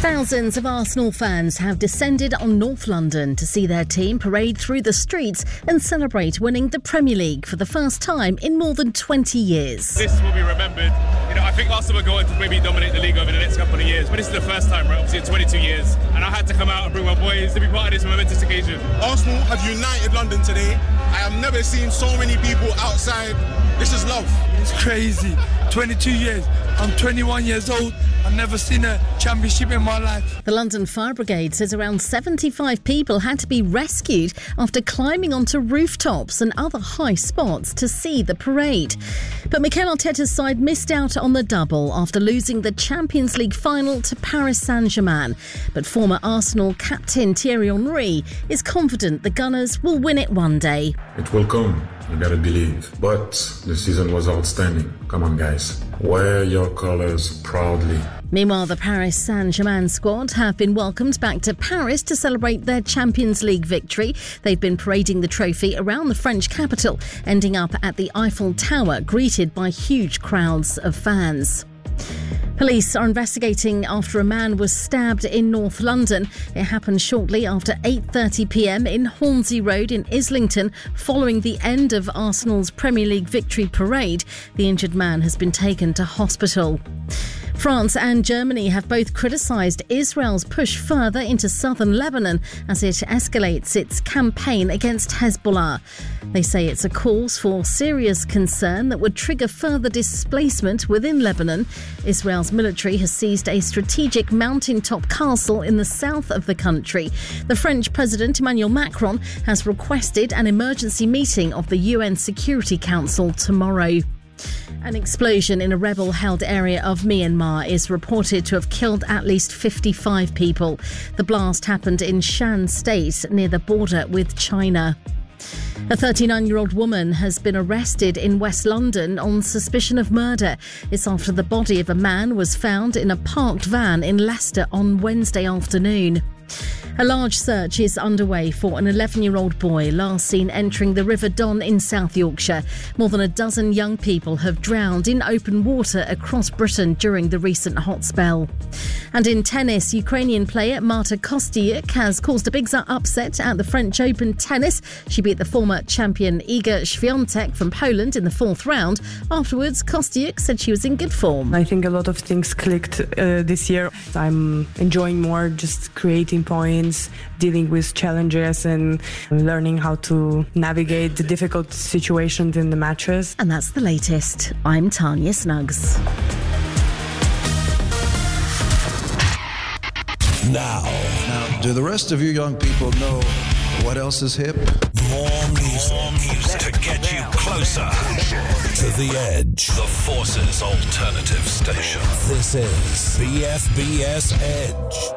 Thousands of Arsenal fans have descended on North London to see their team parade through the streets and celebrate winning the Premier League for the first time in more than 20 years. This will be remembered. I think Arsenal will go on to maybe dominate the league over the next couple of years, but this is the first time, right? Obviously in 22 years, and I had to come out and bring my boys to be part of this momentous occasion. Arsenal have united London today. I have never seen so many people outside. This is love. It's crazy. 22 years. I'm 21 years old. I've never seen a championship in my life. The London Fire Brigade says around 75 people had to be rescued after climbing onto rooftops and other high spots to see the parade. But Mikel Arteta's side missed out on the double after losing the Champions League final to Paris Saint-Germain. But former Arsenal captain Thierry Henry is confident the Gunners will win it one day. It will come. You gotta believe. But the season was outstanding. Come on, guys. Wear your colours proudly. Meanwhile, the Paris Saint-Germain squad have been welcomed back to Paris to celebrate their Champions League victory. They've been parading the trophy around the French capital, ending up at the Eiffel Tower, greeted by huge crowds of fans. Police are investigating after a man was stabbed in North London. It happened shortly after 8:30pm in Hornsey Road in Islington, following the end of Arsenal's Premier League victory parade. The injured man has been taken to hospital. France and Germany have both criticised Israel's push further into southern Lebanon as it escalates its campaign against Hezbollah. They say it's a cause for serious concern that would trigger further displacement within Lebanon. Israel's military has seized a strategic mountaintop castle in the south of the country. The French President Emmanuel Macron has requested an emergency meeting of the UN Security Council tomorrow. An explosion in a rebel-held area of Myanmar is reported to have killed at least 55 people. The blast happened in Shan State near the border with China. A 39-year-old woman has been arrested in West London on suspicion of murder. It's after the body of a man was found in a parked van in Leicester on Wednesday afternoon. A large search is underway for an 11-year-old boy last seen entering the River Don in South Yorkshire. More than a dozen young people have drowned in open water across Britain during the recent hot spell. And in tennis, Ukrainian player Marta Kostyuk has caused a big upset at the French Open tennis. She beat the former champion Iga Świątek from Poland in the fourth round. Afterwards, Kostyuk said she was in good form. I think a lot of things clicked this year. I'm enjoying more just creating points, dealing with challenges and learning how to navigate the difficult situations in the matches. And that's the latest. I'm Tanya Snuggs. Now, do the rest of you young people know what else is hip? More music to get you closer to the edge. The Forces Alternative Station. This is BFBS Edge.